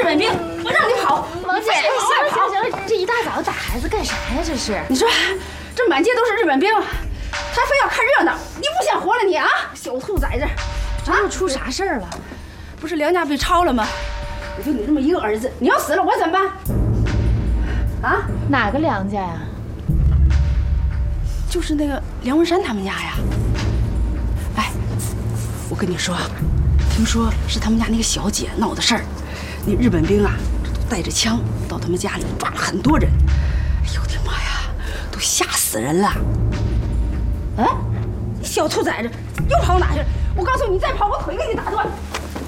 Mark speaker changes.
Speaker 1: 本兵，我让你跑。
Speaker 2: 王姐，行，这一大早打孩子干啥呀？这是？
Speaker 1: 你说，这满街都是日本兵，他非要看热闹，你不想活了你啊？小兔崽子！
Speaker 2: 这又出啥事儿了？
Speaker 1: 不是梁家被抄了吗？我就你这么一个儿子，你要死了我怎么办？啊？
Speaker 2: 哪个梁家呀？
Speaker 1: 就是那个梁文山他们家呀。哎，我跟你说，听说是他们家那个小姐闹的事儿。那日本兵啊，这都带着枪到他们家里抓了很多人。哎呦我的妈呀，都吓死人了！哎，你小兔崽子，又跑哪去了？我告诉你，再跑我腿给你打断！